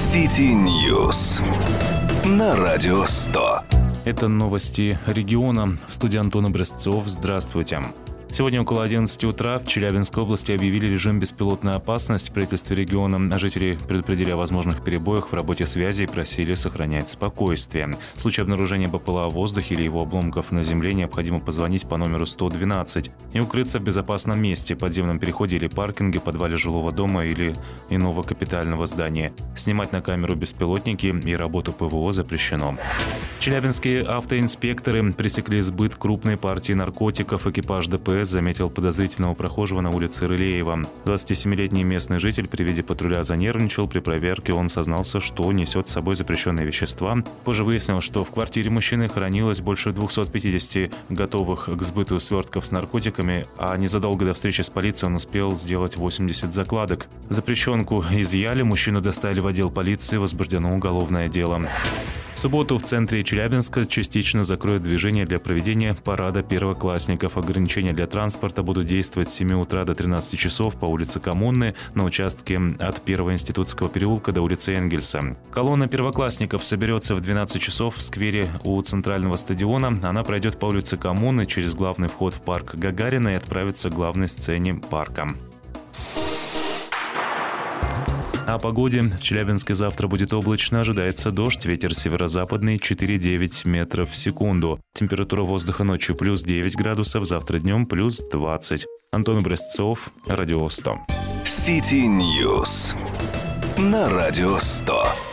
City News на Радио 100. Это новости региона. В студии Антон Образцов. Здравствуйте. Сегодня около 11 утра в Челябинской области объявили режим беспилотной опасности в правительстве региона. Жители предупредили о возможных перебоях в работе связи и просили сохранять спокойствие. В случае обнаружения БПЛА в воздухе или его обломков на земле необходимо позвонить по номеру 112 и укрыться в безопасном месте, подземном переходе или паркинге, подвале жилого дома или иного капитального здания. Снимать на камеру беспилотники и работу ПВО запрещено. Челябинские автоинспекторы пресекли сбыт крупной партии наркотиков. Экипаж ДПС заметил подозрительного прохожего на улице Рылеева. 27-летний местный житель при виде патруля занервничал. При проверке он сознался, что несет с собой запрещенные вещества. Позже выяснилось, что в квартире мужчины хранилось больше 250 готовых к сбыту свертков с наркотиками, а незадолго до встречи с полицией он успел сделать 80 закладок. Запрещенку изъяли, мужчину доставили в отдел полиции, возбуждено уголовное дело. В субботу в центре Челябинска частично закроют движение для проведения парада первоклассников. Ограничения для транспорта будут действовать с 7 утра до 13 часов по улице Коммунной на участке от 1 Институтского переулка до улицы Энгельса. Колонна первоклассников соберется в 12 часов в сквере у центрального стадиона. Она пройдет по улице Коммуны через главный вход в парк Гагарина и отправится к главной сцене парка. О погоде. В Челябинске завтра будет облачно, ожидается дождь, ветер северо-западный 4,9 метров в секунду. Температура воздуха ночью плюс 9 градусов, завтра днем плюс 20. Антон Образцов, Радио 100. City News на Радио 100.